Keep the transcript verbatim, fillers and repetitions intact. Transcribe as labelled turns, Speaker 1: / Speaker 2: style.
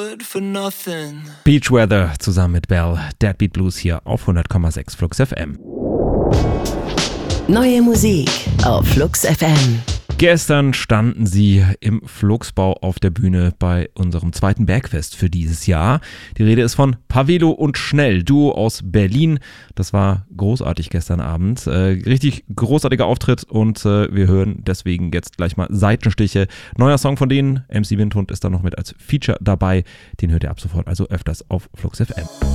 Speaker 1: good for nothing.
Speaker 2: Beachweather zusammen mit Bell, Deadbeat Blues hier auf hundert Komma sechs Flux F M.
Speaker 3: Neue Musik auf Flux F M.
Speaker 2: Gestern standen sie im Fluxbau auf der Bühne bei unserem zweiten Bergfest für dieses Jahr. Die Rede ist von Pavelo und Schnell, Duo aus Berlin. Das war großartig gestern Abend. Äh, richtig großartiger Auftritt und äh, wir hören deswegen jetzt gleich mal Seitenstiche. Neuer Song von denen, M C Windhund ist da noch mit als Feature dabei. Den hört ihr ab sofort also öfters auf Flux F M.